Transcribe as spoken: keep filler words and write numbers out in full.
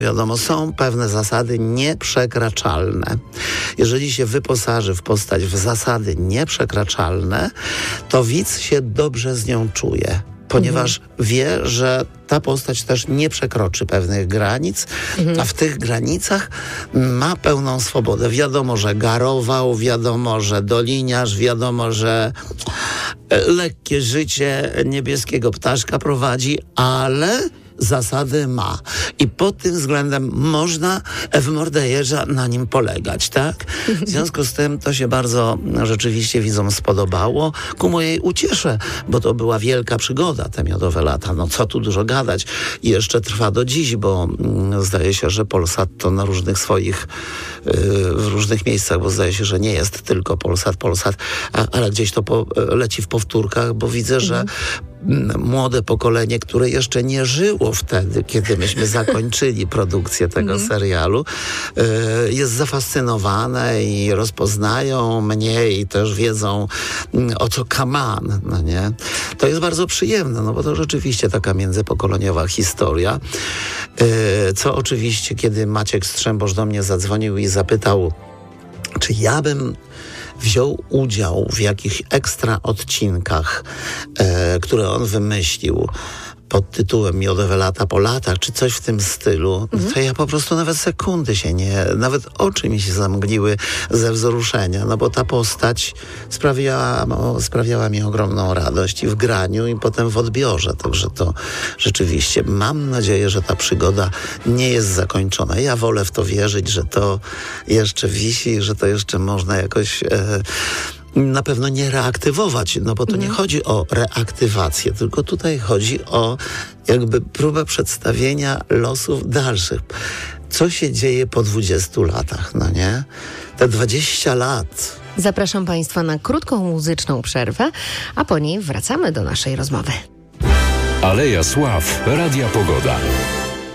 Wiadomo, są pewne zasady nieprzekraczalne. Jeżeli się wyposaży w postać w zasady nieprzekraczalne, to widz się dobrze z nią czuje, ponieważ mhm. wie, że ta postać też nie przekroczy pewnych granic, mhm. a w tych granicach ma pełną swobodę. Wiadomo, że garował, wiadomo, że doliniarz, wiadomo, że lekkie życie niebieskiego ptaszka prowadzi, ale zasady ma. I pod tym względem można w Mordejerza na nim polegać, tak? W związku z tym to się bardzo rzeczywiście widzom spodobało. Ku mojej uciesze, bo to była wielka przygoda, te Miodowe Lata. No co tu dużo gadać. I jeszcze trwa do dziś, bo mm, zdaje się, że Polsat to na różnych swoich, yy, w różnych miejscach, bo zdaje się, że nie jest tylko Polsat, Polsat, a, ale gdzieś to po, leci w powtórkach, bo widzę, mhm. że młode pokolenie, które jeszcze nie żyło wtedy, kiedy myśmy zakończyli produkcję tego mm. serialu, y, jest zafascynowane i rozpoznają mnie i też wiedzą, y, o co kaman, no nie? To jest bardzo przyjemne, no bo to rzeczywiście taka międzypokoleniowa historia, y, co oczywiście, kiedy Maciek Strzembosz do mnie zadzwonił i zapytał, czy ja bym wziął udział w jakichś ekstra odcinkach, e, które on wymyślił pod tytułem Miodowe Lata po latach, czy coś w tym stylu, mhm. to ja po prostu nawet sekundy się nie, nawet oczy mi się zamgliły ze wzruszenia, no bo ta postać sprawiała, no, sprawiała mi ogromną radość i w graniu, i potem w odbiorze, także to rzeczywiście mam nadzieję, że ta przygoda nie jest zakończona. Ja wolę w to wierzyć, że to jeszcze wisi, że to jeszcze można jakoś e, na pewno nie reaktywować, no bo to nie chodzi o reaktywację, tylko tutaj chodzi o jakby próbę przedstawienia losów dalszych. Co się dzieje po dwudziestu latach, no nie? Te dwadzieścia lat. Zapraszam Państwa na krótką muzyczną przerwę, a po niej wracamy do naszej rozmowy. Aleja Sław, Radia Pogoda.